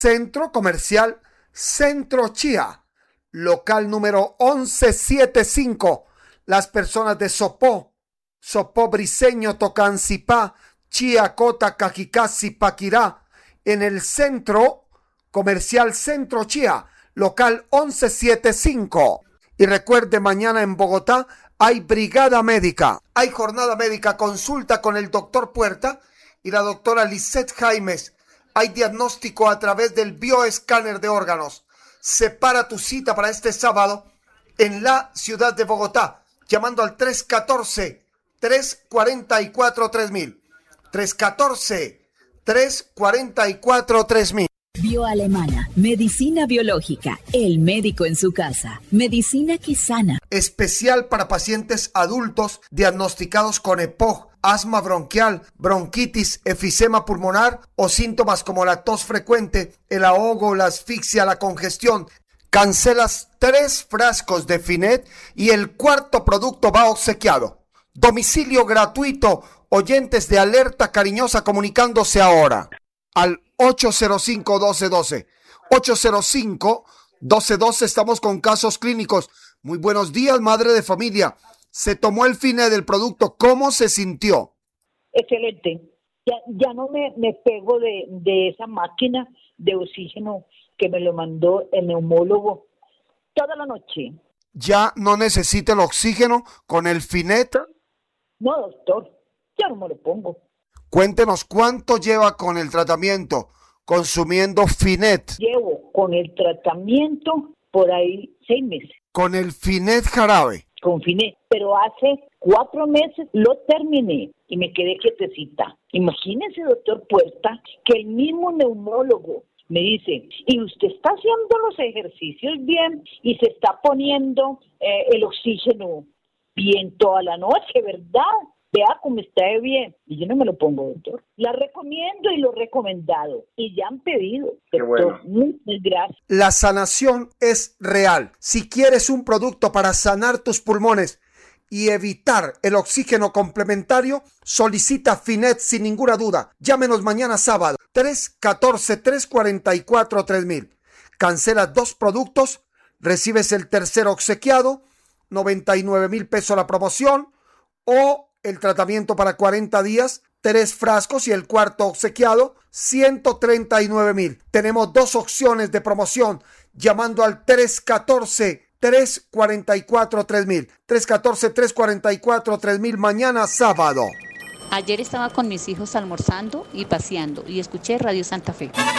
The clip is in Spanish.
Centro Comercial Centro Chía, local número 1175. Las personas de Sopó, Briseño, Tocancipá, Chía, Cota, Cajicá, Zipaquirá, en el Centro Comercial Centro Chía, local 1175. Y recuerde, mañana en Bogotá hay brigada médica, hay jornada médica, consulta con el doctor Puerta y la doctora Lisette Jaimes. Hay diagnóstico a través del bioescáner de órganos. Separa tu cita para este sábado en la ciudad de Bogotá, llamando al 314-344-3000. 314-344-3000. Bioalemana, medicina biológica, el médico en su casa, medicina que sana. Especial para pacientes adultos diagnosticados con EPOC, asma bronquial, bronquitis, efisema pulmonar o síntomas como la tos frecuente, el ahogo, la asfixia, la congestión. Cancelas 3 frascos de Finet y el cuarto producto va obsequiado. Domicilio gratuito. Oyentes de Alerta Cariñosa comunicándose ahora al 805-1212. 805-1212. Estamos con casos clínicos. Muy buenos días, madre de familia. Se tomó el Finet del producto. ¿Cómo se sintió? Excelente. Ya no me pego de esa máquina de oxígeno que me lo mandó el neumólogo toda la noche. ¿Ya no necesita el oxígeno con el Finet? No, doctor. Ya no me lo pongo. Cuéntenos, ¿cuánto lleva con el tratamiento consumiendo Finet? Llevo con el tratamiento por ahí 6 meses. ¿Con el Finet jarabe? Con Finet, pero hace 4 meses lo terminé y me quedé quietecita. Imagínese, doctor Puerta, que el mismo neumólogo me dice, y usted está haciendo los ejercicios bien y se está poniendo el oxígeno bien toda la noche, ¿verdad? Vea cómo está de bien. Y yo no me lo pongo, doctor. La recomiendo y lo recomendado. Y ya han pedido. Qué bueno. Muchas gracias. La sanación es real. Si quieres un producto para sanar tus pulmones y evitar el oxígeno complementario, solicita Finet sin ninguna duda. Llámenos mañana sábado. 314-344-3000. Cancelas 2 productos, recibes el tercero obsequiado, 99,000 pesos la promoción, o el tratamiento para 40 días, 3 frascos y el cuarto obsequiado, 139,000. Tenemos 2 opciones de promoción llamando al 314-344-3000. 314-344-3000 mañana sábado. Ayer estaba con mis hijos almorzando y paseando y escuché Radio Santa Fe.